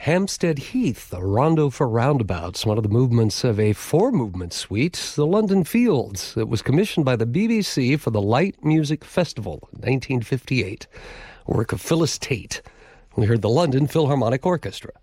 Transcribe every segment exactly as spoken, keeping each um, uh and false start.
Hampstead Heath, a rondo for roundabouts, one of the movements of a four-movement suite, the London Fields. It was commissioned by the B B C for the Light Music Festival in nineteen fifty-eight, a work of Phyllis Tate. We heard the London Philharmonic Orchestra.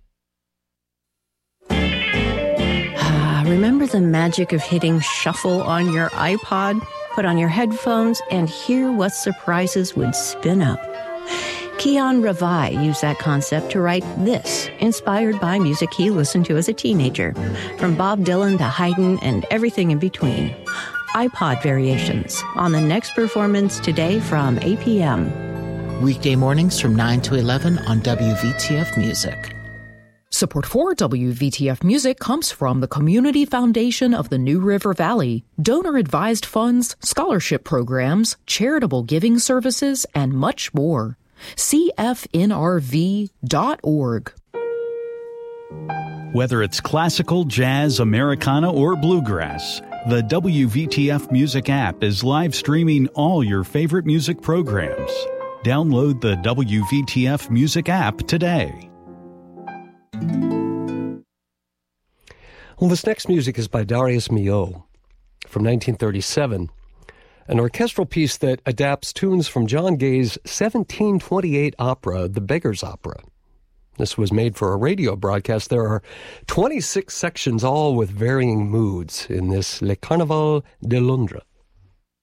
Ah, remember the magic of hitting shuffle on your iPod? Put on your headphones and hear what surprises would spin up. Keon Ravai used that concept to write this, inspired by music he listened to as a teenager, from Bob Dylan to Haydn and everything in between. iPod Variations, on the next performance today from eight p.m. Weekday mornings from nine to eleven on W V T F Music. Support for W V T F Music comes from the Community Foundation of the New River Valley, donor-advised funds, scholarship programs, charitable giving services, and much more. C F N R V dot org. Whether it's classical, jazz, Americana, or bluegrass, the W V T F Music app is live streaming all your favorite music programs. Download the W V T F Music app today. Well, this next music is by Darius Milhaud from nineteen thirty-seven. An orchestral piece that adapts tunes from John Gay's seventeen twenty-eight opera, The Beggar's Opera. This was made for a radio broadcast. There are twenty-six sections, all with varying moods, in this Le Carnaval de Londres.